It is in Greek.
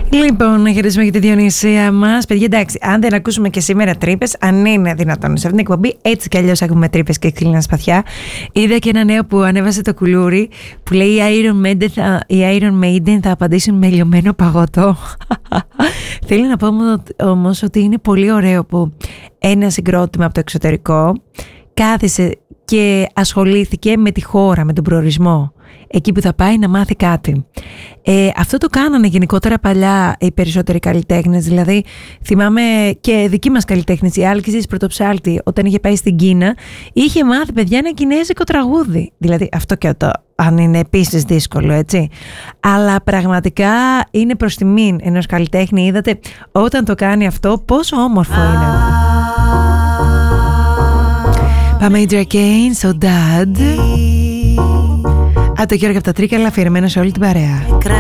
Λοιπόν, να χαιρετήσουμε και τη Διονυσία μας. Παιδιά, εντάξει, αν δεν ακούσουμε και σήμερα τρύπες, αν είναι δυνατόν σε αυτήν την εκπομπή, έτσι κι αλλιώς ακούμε τρύπες και ξύλινα σπαθιά. Είδα και ένα νέο που ανέβασε το κουλούρι που λέει οι Iron Maiden θα απαντήσουν με λιωμένο παγωτό. Θέλω να πω όμως ότι είναι πολύ ωραίο που ένα συγκρότημα από το εξωτερικό κάθισε και ασχολήθηκε με τη χώρα, με τον προορισμό, εκεί που θα πάει να μάθει κάτι. Αυτό το κάνανε γενικότερα παλιά οι περισσότεροι καλλιτέχνες. Δηλαδή θυμάμαι και δική μας καλλιτέχνης, η Άλκησης Πρωτοψάλτη, όταν είχε πάει στην Κίνα, είχε μάθει, παιδιά, ένα κινέζικο τραγούδι. Δηλαδή αυτό και το, αν είναι επίσης δύσκολο, έτσι. Αλλά πραγματικά είναι προς τιμήν ενός καλλιτέχνη. Είδατε όταν το κάνει αυτό πόσο όμορφο είναι. Πάμε η Drake, so dad. Το Γιώργο από τα Τρίκαλα, αφιερωμένο σε όλη την παρέα.